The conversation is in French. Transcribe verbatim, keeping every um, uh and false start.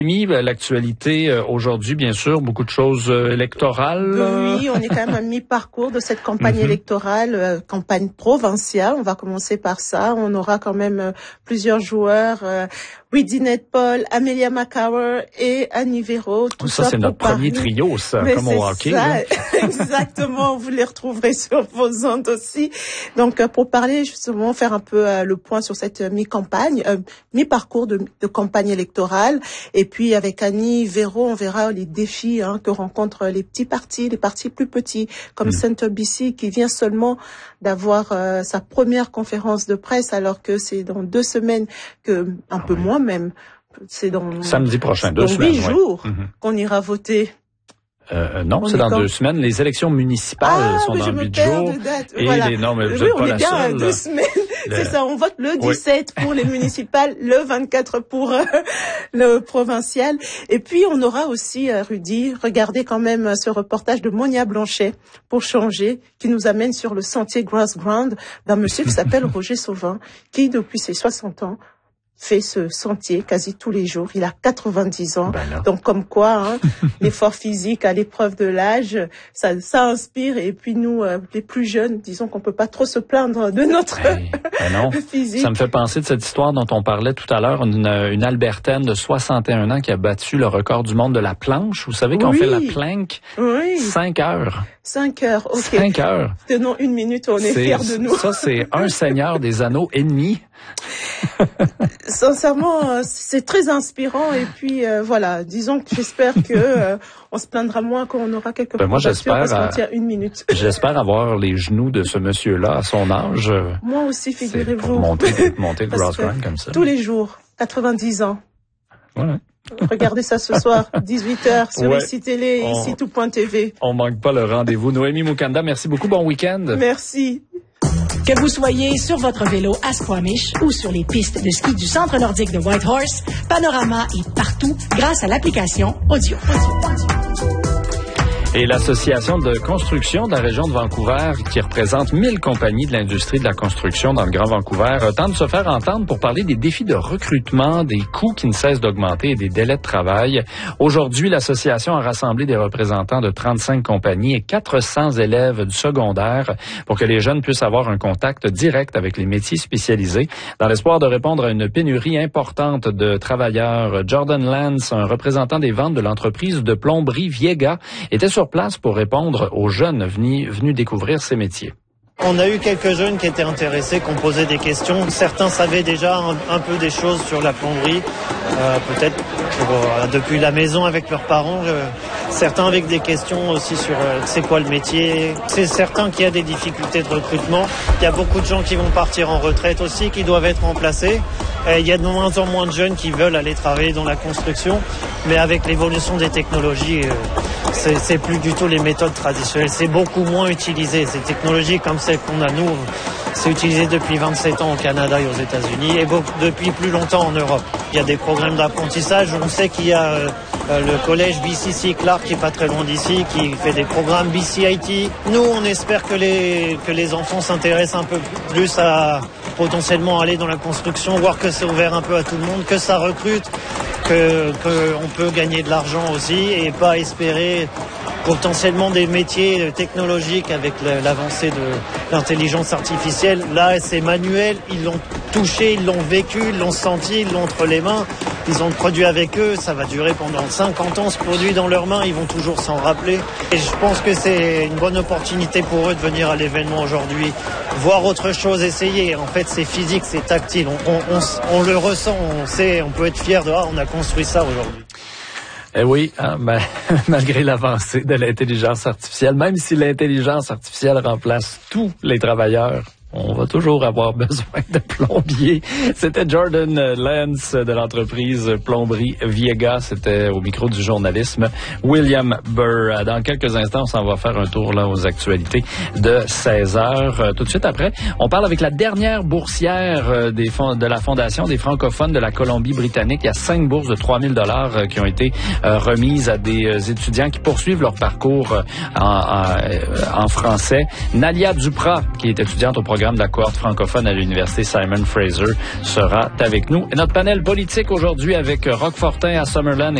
L'actualité aujourd'hui, bien sûr, beaucoup de choses électorales. Oui, on est quand même à mi-parcours de cette campagne mm-hmm. électorale, euh, campagne provinciale. On va commencer par ça. On aura quand même euh, plusieurs joueurs, euh, Widinette Paul, Amelia McCower et Annie Véro. Tout ça, ça c'est notre parler. premier trio, ça, Mais comme au hockey. Ça, exactement, vous les retrouverez sur vos ondes aussi. Donc, euh, pour parler justement, faire un peu euh, le point sur cette mi-campagne, euh, mi-parcours de, de campagne électorale. Et puis, avec Annie Véro, on verra les défis hein, que rencontrent les petits partis, les partis plus petits, comme mmh. Centre B C, qui vient seulement d'avoir euh, sa première conférence de presse, alors que c'est dans deux semaines, que un ah peu oui. moins même. C'est dans samedi prochain, deux dans semaines, huit ouais. jours mmh. qu'on ira voter. Euh, non, on c'est dans quand? deux semaines. Les élections municipales ah, sont dans huit jours. Et voilà. les, non, mais vous oui, êtes on pas est la bien seule. À deux semaines. Le... C'est ça, on vote le dix-sept oui. pour les municipales, le vingt-quatre pour euh, le provincial. Et puis, on aura aussi, euh, Rudy, regardez quand même ce reportage de Monia Blanchet, pour changer, qui nous amène sur le sentier Grassground d'un monsieur qui s'appelle Roger Sauvin, qui, depuis ses soixante ans, fait ce sentier quasi tous les jours. Il a quatre-vingt-dix ans. Ben donc, comme quoi, hein, l'effort physique à l'épreuve de l'âge, ça, ça inspire. Et puis, nous, euh, les plus jeunes, disons qu'on peut pas trop se plaindre de notre ben, ben non. physique. Ça me fait penser de cette histoire dont on parlait tout à l'heure, une, une Albertaine de soixante et un ans qui a battu le record du monde de la planche. Vous savez qu'on oui. fait la planche oui. cinq heures. Cinq heures, ok. Cinq heures. Tenons une minute, on est, est fiers de nous. Ça, c'est un seigneur des anneaux et demi. Sincèrement, c'est très inspirant et puis euh, voilà, disons que j'espère que euh, on se plaindra moins quand on aura quelques ben moi j'espère parce qu'on tient une minute. J'espère avoir les genoux de ce monsieur-là à son âge. Moi aussi, figurez-vous. Pour monter, monter le Grassground comme ça. Tous les jours, quatre-vingt-dix ans. Voilà. Regardez ça ce soir, dix-huit heures sur ouais. ici Télé, on, ici tout point T V. On manque pas le rendez-vous. Noémie Moukanda, merci beaucoup. Bon week-end. Merci. Que vous soyez sur votre vélo à Squamish ou sur les pistes de ski du Centre nordique de Whitehorse, Panorama est partout grâce à l'application Audio. Et l'Association de construction de la région de Vancouver, qui représente mille compagnies de l'industrie de la construction dans le Grand Vancouver, tente de se faire entendre pour parler des défis de recrutement, des coûts qui ne cessent d'augmenter et des délais de travail. Aujourd'hui, l'association a rassemblé des représentants de trente-cinq compagnies et quatre cents élèves du secondaire pour que les jeunes puissent avoir un contact direct avec les métiers spécialisés. Dans l'espoir de répondre à une pénurie importante de travailleurs, Jordan Lance, un représentant des ventes de l'entreprise de plomberie Viega, était sur place pour répondre aux jeunes venus, venus découvrir ces métiers. On a eu quelques jeunes qui étaient intéressés, qui ont posé des questions. Certains savaient déjà un, un peu des choses sur la plomberie, euh, peut-être pour, euh, depuis la maison avec leurs parents. Euh, certains avec des questions aussi sur euh, c'est quoi le métier. C'est certain qu'il y a des difficultés de recrutement. Il y a beaucoup de gens qui vont partir en retraite aussi, qui doivent être remplacés. Et il y a de moins en moins de jeunes qui veulent aller travailler dans la construction. Mais avec l'évolution des technologies, euh, c'est, c'est plus du tout les méthodes traditionnelles. C'est beaucoup moins utilisé. Ces technologies comme celles qu'on a nous, c'est utilisé depuis vingt-sept ans au Canada et aux États-Unis et beaucoup, depuis plus longtemps en Europe. Il y a des programmes d'apprentissage. On sait qu'il y a euh, le collège B C C Clark qui est pas très loin d'ici, qui fait des programmes B C I T. Nous, on espère que les que les enfants s'intéressent un peu plus à potentiellement aller dans la construction, voir que c'est ouvert un peu à tout le monde, que ça recrute, que qu'on peut gagner de l'argent aussi et pas espérer potentiellement des métiers technologiques avec l'avancée de l'intelligence artificielle. Là, c'est manuel, ils l'ont touché, ils l'ont vécu, ils l'ont senti, ils l'ont entre les mains, ils ont le produit avec eux, ça va durer pendant cinquante ans, ce produit dans leurs mains, ils vont toujours s'en rappeler. Et je pense que c'est une bonne opportunité pour eux de venir à l'événement aujourd'hui, voir autre chose, essayer. En fait, c'est physique, c'est tactile, on, on, on, on le ressent, on sait, on peut être fier de « ah, on a construit ça aujourd'hui ». Eh oui, hein, ben, malgré l'avancée de l'intelligence artificielle, même si l'intelligence artificielle remplace tous les travailleurs, on va toujours avoir besoin de plombiers. C'était Jordan Lance de l'entreprise Plomberie Viega. C'était au micro du journalisme William Burr. Dans quelques instants, on s'en va faire un tour là aux actualités de seize heures. Tout de suite après, on parle avec la dernière boursière des fonds, de la Fondation des francophones de la Colombie-Britannique. Il y a cinq bourses de trois mille dollars qui ont été remises à des étudiants qui poursuivent leur parcours en, en, en français. Nalia Duprat, qui est étudiante au programme programme de la cohorte francophone à l'Université Simon Fraser, sera avec nous. Et notre panel politique aujourd'hui avec Roch Fortin à Summerland